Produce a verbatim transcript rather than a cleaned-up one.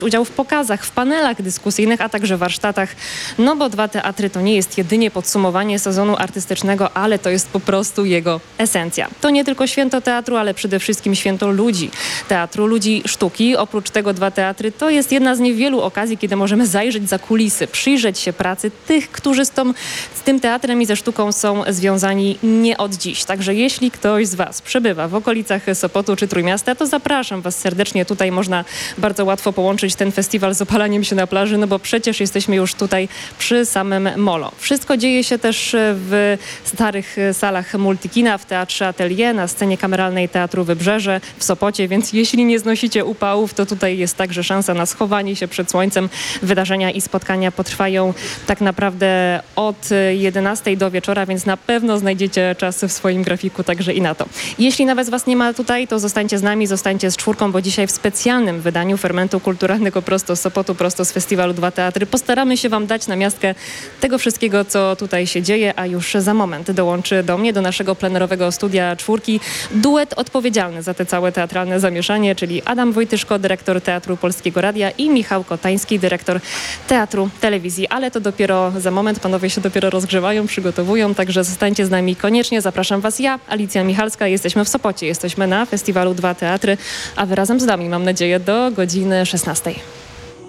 udział w pokazach, w panelach dyskusyjnych, a także warsztatach, no bo Dwa Teatry to nie jest jedynie podsumowanie sezonu artystycznego, ale to jest po prostu jego esencja. To nie tylko święto teatru, ale przede wszystkim święto ludzi teatru, ludzi sztuki. Oprócz tego Dwa Teatry to jest jedna z niewielu okazji, kiedy możemy zajrzeć za kulisy, przyjrzeć się pracy tych, którzy z, tą, z tym teatrem i ze sztuką są związani nie od dziś. Także jeśli ktoś z Was przebywa w okolicach Sopotu czy Trójmiasta, to zapraszam Was serdecznie. Tutaj można bardzo łatwo połączyć ten festiwal z opalaniem się na plaży, no bo przecież jesteśmy już tutaj przy samym molo. Wszystko dzieje się też w starych salach Multikina, w Teatrze Atelier, na scenie kameralnej Teatru Wybrzeże w Sopocie, więc jeśli nie znosicie upałów, to tutaj jest także szansa na schowanie się przed słońcem. Wydarzenia i spotkania potrwają tak naprawdę od jedenastej do wieczora, więc na pewno znajdziecie czas w swoim grafiku także i na to. Jeśli nawet Was nie ma tutaj, to zostańcie z nami, zostańcie z czwórką, bo dzisiaj w specjalnym wydaniu Fermentu Kulturalnego prosto z Sopotu, prosto z festiwalu Dwa Teatry postaramy się Wam dać namiastkę tego wszystkiego, co tutaj się dzieje, a już za moment dołączy do mnie, do naszego plenerowego studia czwórki duet odpowiedzialny za te całe teatralne zamieszanie, czyli Adam Wojtyszko, dyrektor Teatru Polskiego Radia i Michał Kotański, dyrektor Teatru Telewizji. Ale to dopiero za moment, panowie się dopiero rozgrzewają, przygotowują, także zostańcie z nami koniecznie. Zapraszam Was ja, Alicja Michalska. Jesteśmy w Sopocie, jesteśmy na festiwalu Dwa Teatry, a Wy razem z nami, mam nadzieję, do godziny szesnastej.